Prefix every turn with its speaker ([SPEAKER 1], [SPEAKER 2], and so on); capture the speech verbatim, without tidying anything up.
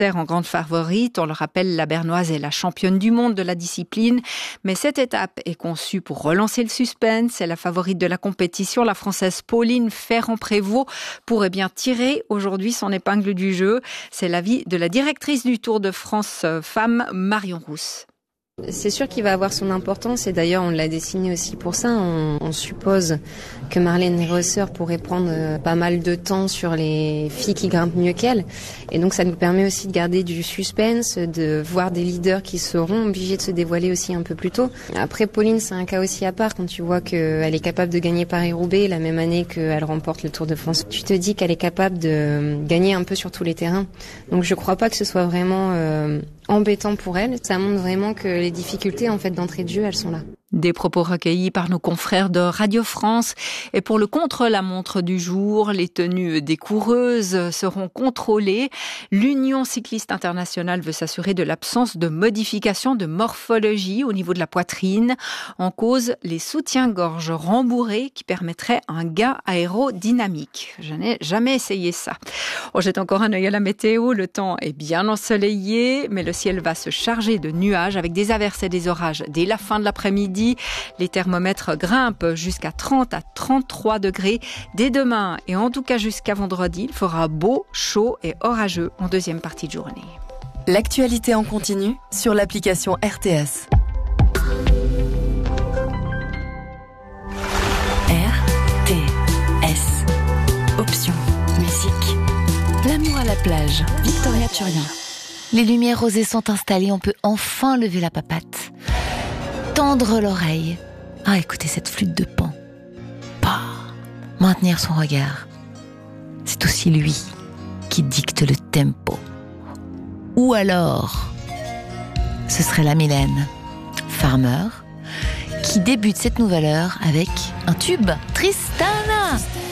[SPEAKER 1] En grande favorite, on le rappelle, la Bernoise est la championne du monde de la discipline. Mais cette étape est conçue pour relancer le suspense. C'est la favorite de la compétition, la Française Pauline Ferrand-Prévot, pourrait bien tirer aujourd'hui son épingle du jeu. C'est l'avis de la directrice du Tour de France Femmes, Marion Rousse.
[SPEAKER 2] C'est sûr qu'il va avoir son importance et d'ailleurs on l'a dessiné aussi pour ça. On, on suppose que Marlène Rosser pourrait prendre pas mal de temps sur les filles qui grimpent mieux qu'elle. Et donc ça nous permet aussi de garder du suspense, de voir des leaders qui seront obligés de se dévoiler aussi un peu plus tôt. Après Pauline, c'est un cas aussi à part quand tu vois qu'elle est capable de gagner Paris-Roubaix la même année qu'elle remporte le Tour de France. Tu te dis qu'elle est capable de gagner un peu sur tous les terrains. Donc je crois pas que ce soit vraiment euh, embêtant pour elle. Ça montre vraiment que les difficultés en fait d'entrée de jeu, elles sont là.
[SPEAKER 1] Des propos recueillis par nos confrères de Radio France. Et pour le contre-la-montre du jour, les tenues des coureuses seront contrôlées. L'Union cycliste internationale veut s'assurer de l'absence de modification de morphologie au niveau de la poitrine. En cause, les soutiens-gorge rembourrés qui permettraient un gain aérodynamique. Je n'ai jamais essayé ça. On jette encore un œil à la météo. Le temps est bien ensoleillé, mais le ciel va se charger de nuages avec des averses et des orages dès la fin de l'après-midi. Les thermomètres grimpent jusqu'à trente à trente-trois degrés. Dès demain et en tout cas jusqu'à vendredi, il fera beau, chaud et orageux en deuxième partie de journée.
[SPEAKER 3] L'actualité en continu sur l'application R T S. R T S. Option musique. L'amour à la plage. Victoria Turien.
[SPEAKER 4] Les lumières rosées sont installées, on peut enfin lever la papate. Tendre l'oreille. Ah, écoutez cette flûte de Pan. Bah, maintenir son regard. C'est aussi lui qui dicte le tempo. Ou alors, ce serait la Mylène Farmer qui débute cette nouvelle heure avec un tube, Tristana.